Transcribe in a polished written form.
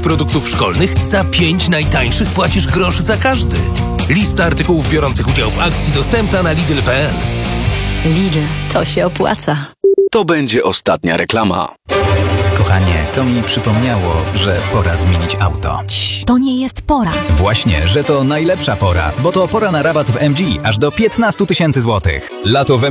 produktów szkolnych, za 5 najtańszych płacisz grosz za każdy. Lista artykułów biorących udział w akcji dostępna na Lidl.pl. Lidl, to się opłaca. To będzie ostatnia reklama. Kochanie, to mi przypomniało, że pora zmienić auto. To nie jest pora. Właśnie, że to najlepsza pora, bo to pora na rabat w MG aż do 15 000 złotych. Lato w